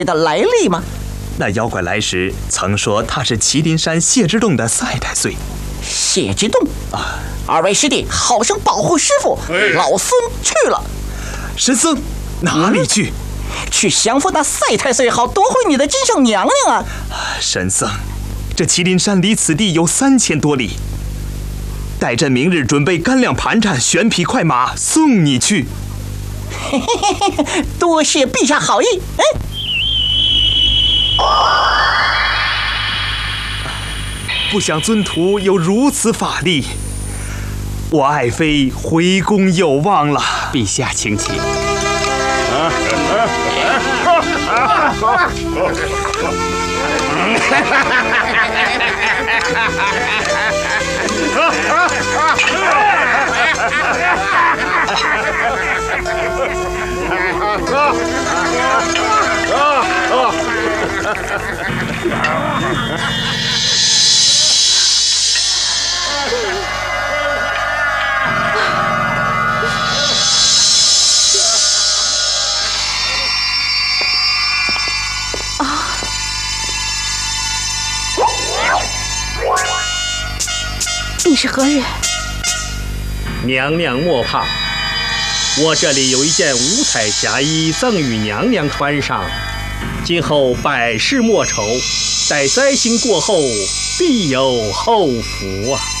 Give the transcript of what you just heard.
的来历吗？ 那妖怪来时曾说他是麒麟山谢之洞的赛太岁。 谢之洞啊，二位师弟好生保护师傅，老孙去了。 神僧哪里去？ 去降服那赛太岁，好夺回你的真圣娘娘啊！ 神僧，这麒麟山离此地有3000多里，待朕明日准备干粮盘缠、玄匹快马送你去。 多谢陛下好意。 不想尊徒有如此法力，我爱妃回宫有望了。 陛下请起。 你是何人？ 娘娘莫怕，我这里有一件五彩霞衣赠与娘娘穿上，今后百事莫愁，待灾星过后必有后福啊。